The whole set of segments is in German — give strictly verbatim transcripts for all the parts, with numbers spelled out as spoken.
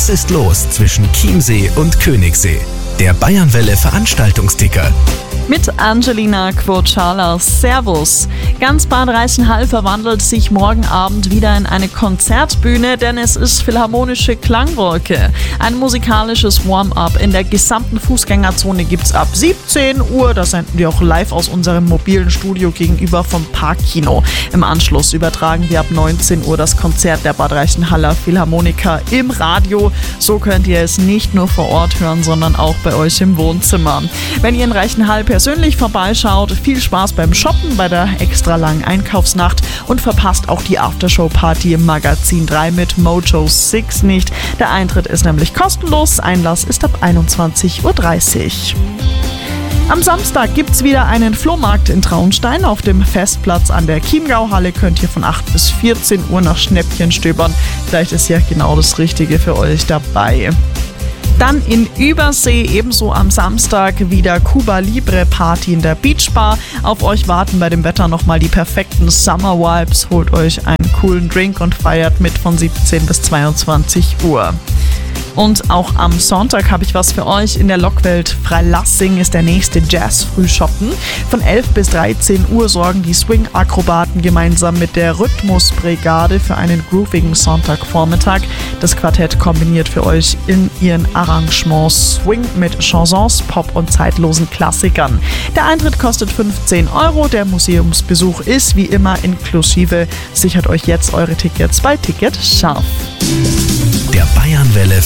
Was ist los zwischen Chiemsee und Königssee? Der Bayernwelle Veranstaltungsticker. Mit Angelina Quocala. Servus. Ganz Bad Reichenhall verwandelt sich morgen Abend wieder in eine Konzertbühne, denn es ist Philharmonische Klangwolke. Ein musikalisches Warm-up in der gesamten Fußgängerzone gibt's ab siebzehn Uhr. Da senden wir auch live aus unserem mobilen Studio gegenüber vom Parkkino. Im Anschluss übertragen wir ab neunzehn Uhr das Konzert der Bad Reichenhaller Philharmoniker im Radio. So könnt ihr es nicht nur vor Ort hören, sondern auch bei euch im Wohnzimmer. Wenn ihr in Reichenhall persönlich vorbeischaut, viel Spaß beim Shoppen bei der extra langen Einkaufsnacht und verpasst auch die Aftershow-Party im Magazin drei mit Mojo sechs nicht. Der Eintritt ist nämlich kostenlos, Einlass ist ab einundzwanzig Uhr dreißig. Am Samstag gibt's wieder einen Flohmarkt in Traunstein. Auf dem Festplatz an der Chiemgauhalle könnt ihr von acht bis vierzehn Uhr nach Schnäppchen stöbern. Vielleicht ist ja genau das Richtige für euch dabei. Dann in Übersee ebenso am Samstag wieder Cuba Libre Party in der Beach Bar. Auf euch warten bei dem Wetter nochmal die perfekten Summer Vibes. Holt euch einen coolen Drink und feiert mit von siebzehn bis zweiundzwanzig Uhr. Und auch am Sonntag habe ich was für euch. In der Lockwelt Freilassing ist der nächste Jazz-Frühschoppen. Von elf bis dreizehn Uhr sorgen die Swing-Akrobaten gemeinsam mit der Rhythmusbrigade für einen groovigen Sonntagvormittag. Das Quartett kombiniert für euch in ihren Arrangements Swing mit Chansons, Pop und zeitlosen Klassikern. Der Eintritt kostet fünfzehn Euro. Der Museumsbesuch ist wie immer inklusive. Sichert euch jetzt eure Tickets bei Ticket Scharf. Der Bayernwelle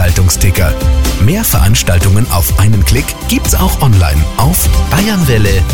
Veranstaltungsticker. Mehr Veranstaltungen auf einen Klick gibt's auch online auf bayernwelle